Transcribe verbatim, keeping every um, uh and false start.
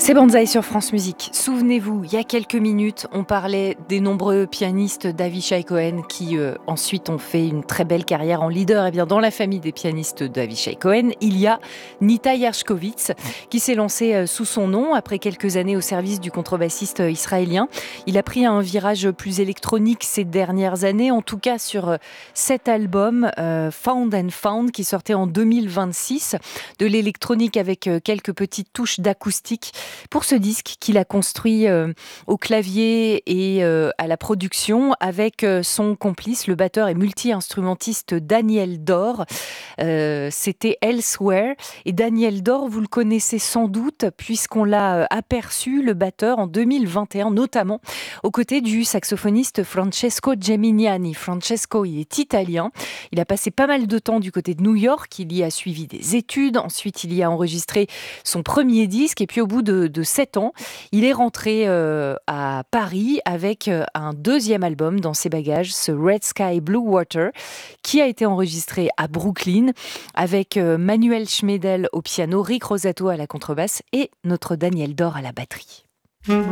C'est Banzai sur France Musique. Souvenez-vous, il y a quelques minutes, on parlait des nombreux pianistes d'Avishai Cohen qui euh, ensuite ont fait une très belle carrière en leader. Et bien, dans la famille des pianistes d'Avishai Cohen, il y a Nita Yershkovitz qui s'est lancé euh, sous son nom après quelques années au service du contrebassiste euh, israélien. Il a pris un virage plus électronique ces dernières années, en tout cas sur euh, cet album euh, Found and Found qui sortait en deux mille vingt-six, de l'électronique avec euh, quelques petites touches d'acoustique. Pour ce disque qu'il a construit euh, au clavier et euh, à la production avec euh, son complice, le batteur et multi-instrumentiste Daniel Dor. Euh, c'était Elsewhere. Et Daniel Dor, vous le connaissez sans doute puisqu'on l'a euh, aperçu, le batteur, en deux mille vingt et un, notamment aux côtés du saxophoniste Francesco Geminiani. Francesco, il est italien. Il a passé pas mal de temps du côté de New York. Il y a suivi des études. Ensuite, il y a enregistré son premier disque. Et puis, au bout de de sept ans, il est rentré euh, à Paris avec euh, un deuxième album dans ses bagages, ce Red Sky Blue Water, qui a été enregistré à Brooklyn avec euh, Manuel Schmedel au piano, Rick Rosato à la contrebasse et notre Daniel Dor à la batterie.